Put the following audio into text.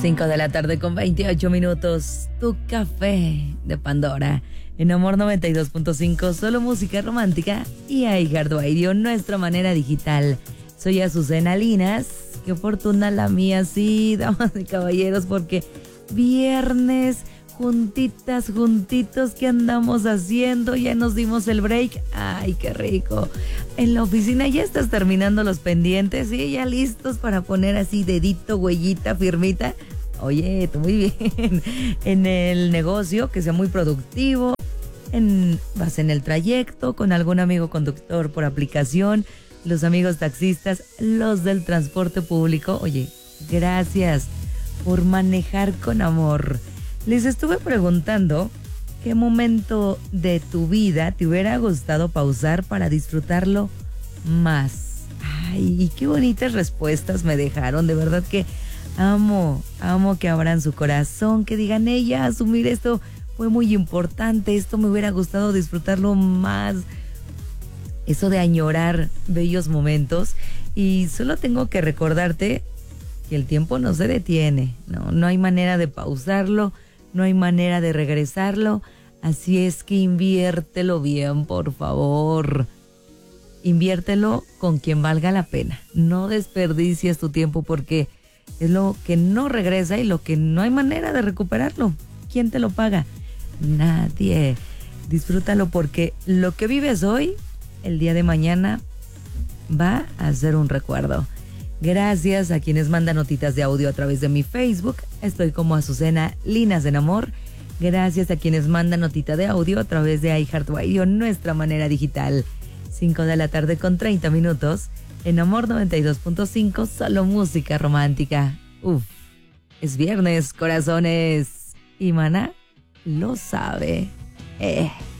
5 de la tarde con 28 minutos. Tu café de Pandora. En Amor 92.5, solo música romántica y iHeartRadio, nuestra manera digital. Soy Azucena Linas. Qué fortuna la mía, sí, damas y caballeros, porque viernes, juntitas, juntitos, ¿qué andamos haciendo? Ya nos dimos el break. Ay, qué rico. En la oficina ya estás terminando los pendientes, ¿sí? Ya listos para poner así dedito, huellita, firmita. Oye, tú muy bien. En el negocio, que sea muy productivo. Vas en el trayecto con algún amigo conductor por aplicación, los amigos taxistas, los del transporte público. Oye, gracias por manejar con amor. Les estuve preguntando qué momento de tu vida te hubiera gustado pausar para disfrutarlo más. Ay, y qué bonitas respuestas me dejaron. De verdad que amo que abran su corazón, que digan, ella, asumir esto fue muy importante, esto me hubiera gustado disfrutarlo más. Eso de añorar bellos momentos. Y solo tengo que recordarte que el tiempo no se detiene, no hay manera de pausarlo, no hay manera de regresarlo. Así es que inviértelo bien, por favor. Inviértelo con quien valga la pena. No desperdicies tu tiempo, porque es lo que no regresa y lo que no hay manera de recuperarlo. ¿Quién te lo paga? Nadie. Disfrútalo, porque lo que vives hoy, el día de mañana va a ser un recuerdo. Gracias a quienes mandan notitas de audio a través de mi Facebook. Estoy como Azucena Linas en Amor. Gracias a quienes mandan notita de audio a través de iHeartRadio, nuestra manera digital. 5 de la tarde con 30 minutos. En Amor 92.5, solo música romántica. Es viernes, corazones. Y Maná lo sabe.